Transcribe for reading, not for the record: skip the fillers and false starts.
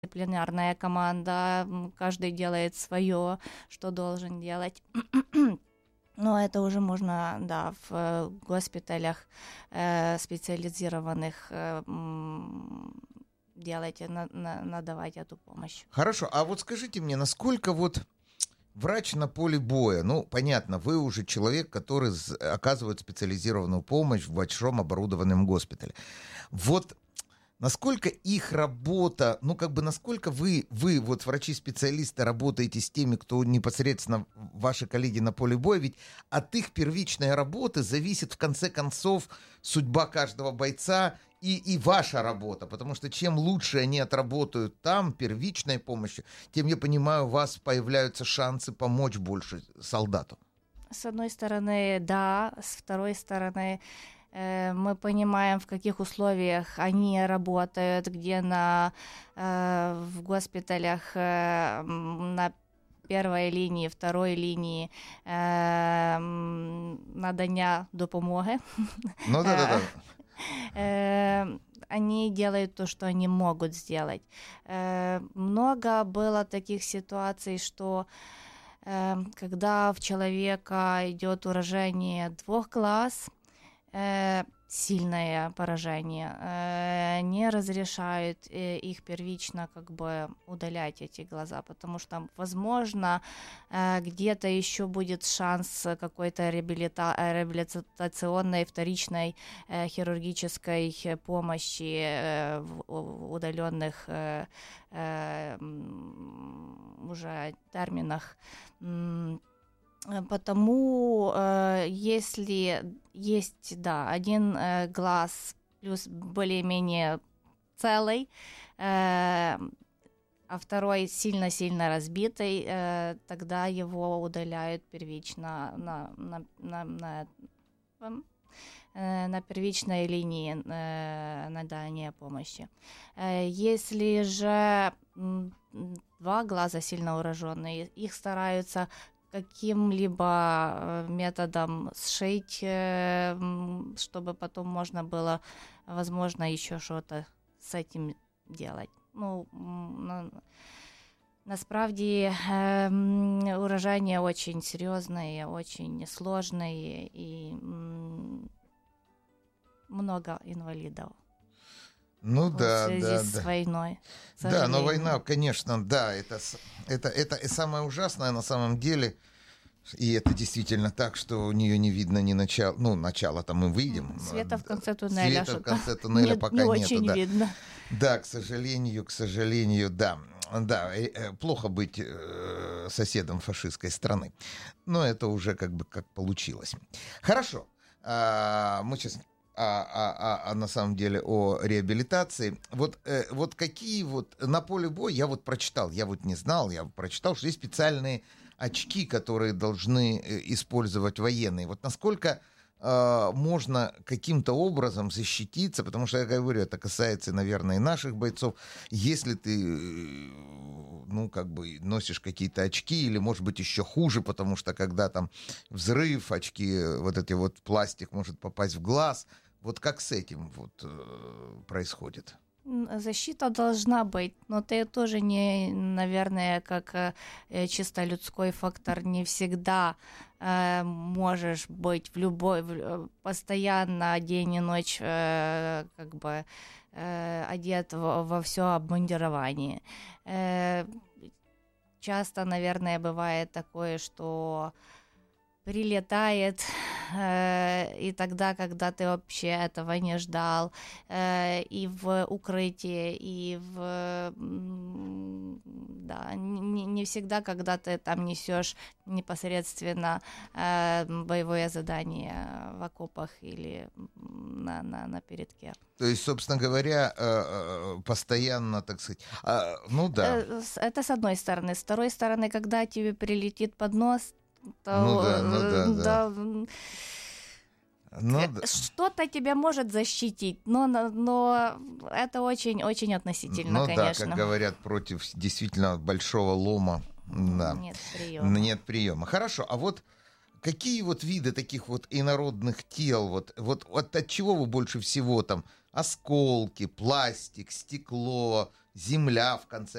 мультидисциплинарная команда, каждый делает свое, что должен делать. Но это уже можно, да, в госпиталях специализированных делать, надавать эту помощь. Хорошо, а вот скажите мне, насколько вот врач на поле боя, ну, понятно, вы уже человек, который оказывает специализированную помощь в большом оборудованном госпитале. Вот насколько их работа, ну, как бы, насколько вы вот врачи-специалисты, работаете с теми, кто непосредственно ваши коллеги на поле боя, ведь от их первичной работы зависит, в конце концов, судьба каждого бойца и ваша работа, потому что чем лучше они отработают там, первичной помощью, тем, я понимаю, у вас появляются шансы помочь больше солдату. С одной стороны, да, с второй стороны, мы понимаем, в каких условиях они работают, где в госпиталях на первой лінії, второй лінії надання допомоги. Ну да. Они делают то, что они могут сделать. Много было таких ситуаций, что когда в человека идет уражение 2 глаз, сильное поражение, не разрешают их первично как бы удалять эти глаза, потому что, возможно, где-то еще будет шанс какой-то реабилитационной вторичной хирургической помощи в удаленных уже терминах. Потому если есть, да, один глаз плюс более-менее целый, а второй сильно-сильно разбитый, тогда его удаляют первично на первичной линии надания помощи. Если же 2 глаза сильно ураженные, их стараются каким-либо методом сшить, чтобы потом можно было, возможно, еще что-то с этим делать. Ну, насправді уражения очень серьезные, очень сложные и много инвалидов. Ну да, в связи с войной. Да, но война, конечно, да, это самое ужасное на самом деле. И это действительно так, что у нее не видно ни начала. Ну, начало-то мы выйдем. Света в конце туннеля. Света в конце туннеля пока нету. Не очень видно. Да, к сожалению, да. Да, плохо быть соседом фашистской страны. Но это уже как получилось. Хорошо. Мы сейчас на самом деле о реабилитации. Вот какие вот на поле боя я вот прочитал, я вот не знал, я прочитал, что есть специальные очки, которые должны использовать военные. Вот насколько можно каким-то образом защититься, потому что, я говорю, это касается, наверное, и наших бойцов. Если ты, ну, как бы носишь какие-то очки, или, может быть, еще хуже, потому что, когда там взрыв, очки, вот эти вот пластик может попасть в глаз. Вот как с этим вот происходит? Защита должна быть, но ты тоже не, наверное, как чисто людской фактор, не всегда можешь быть постоянно день и ночь как бы одет во все обмундирование. Часто, наверное, бывает такое, что прилетает, и тогда, когда ты вообще этого не ждал, и в укрытии, и да, не всегда, когда ты там несешь непосредственно боевое задание в окопах или на передке. То есть, собственно говоря, постоянно, так сказать, ну да. Это с одной стороны. С второй стороны, когда тебе прилетит под нос, что-то тебя может защитить, но это очень-очень относительно, конечно. Ну да, как говорят, против действительно большого лома, да, нет приема. Хорошо, а вот какие вот виды таких вот инородных тел, вот от чего вы больше всего там, осколки, пластик, стекло, земля, в конце